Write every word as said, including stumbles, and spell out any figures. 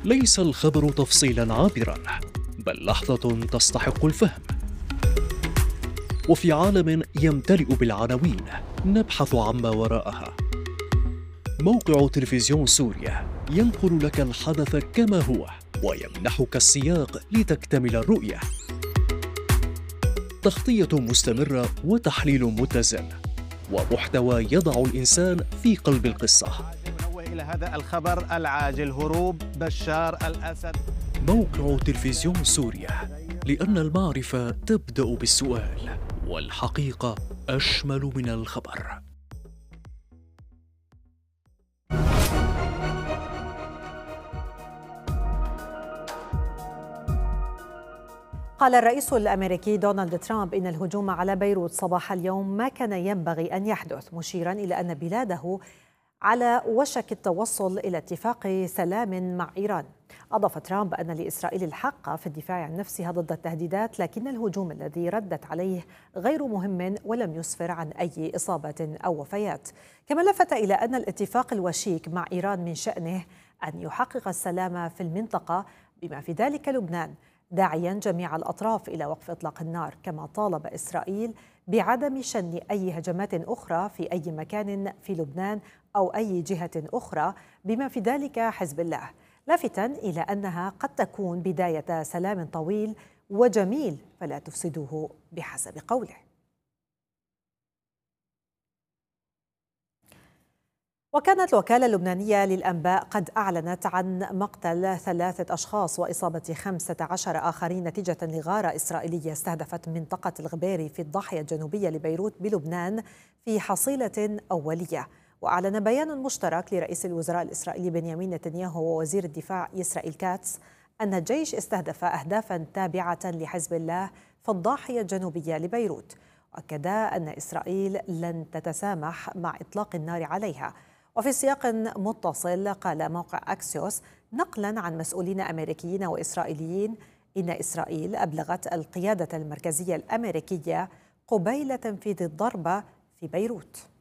ليس الخبر تفصيلا عابرا، بل لحظة تستحق الفهم. وفي عالم يمتلئ بالعناوين نبحث عما وراءها. موقع تلفزيون سوريا ينقل لك الحدث كما هو ويمنحك السياق لتكتمل الرؤية. تغطية مستمرة وتحليل متزن ومحتوى يضع الإنسان في قلب القصة. إلى هذا الخبر العاجل: هروب بشار الأسد. موقع تلفزيون سوريا، لأن المعرفة تبدأ بالسؤال، والحقيقة أشمل من الخبر. قال الرئيس الأمريكي دونالد ترامب إن الهجوم على بيروت صباح اليوم ما كان ينبغي أن يحدث، مشيرا إلى أن بلاده على وشك التوصل إلى اتفاق سلام مع إيران. أضاف ترامب أن لإسرائيل الحق في الدفاع عن نفسها ضد التهديدات، لكن الهجوم الذي ردت عليه غير مهم ولم يسفر عن أي إصابة أو وفيات. كما لفت إلى أن الاتفاق الوشيك مع إيران من شأنه أن يحقق السلام في المنطقة بما في ذلك لبنان، داعيا جميع الأطراف إلى وقف إطلاق النار. كما طالب إسرائيل بعدم شن أي هجمات أخرى في أي مكان في لبنان أو أي جهة أخرى بما في ذلك حزب الله، لافتا إلى أنها قد تكون بداية سلام طويل وجميل فلا تفسدوه بحسب قوله. وكانت الوكالة اللبنانية للأنباء قد أعلنت عن مقتل ثلاثة أشخاص وإصابة خمسة عشر آخرين نتيجة لغارة إسرائيلية استهدفت منطقة الغبيري في الضاحية الجنوبية لبيروت بلبنان في حصيلة أولية. وأعلن بيان مشترك لرئيس الوزراء الإسرائيلي بنيامين نتنياهو ووزير الدفاع إسرائيل كاتس أن الجيش استهدف أهدافا تابعة لحزب الله في الضاحية الجنوبية لبيروت، وأكد أن إسرائيل لن تتسامح مع إطلاق النار عليها. وفي سياق متصل قال موقع أكسيوس نقلا عن مسؤولين أمريكيين وإسرائيليين إن إسرائيل أبلغت القيادة المركزية الأمريكية قبيل تنفيذ الضربة في بيروت.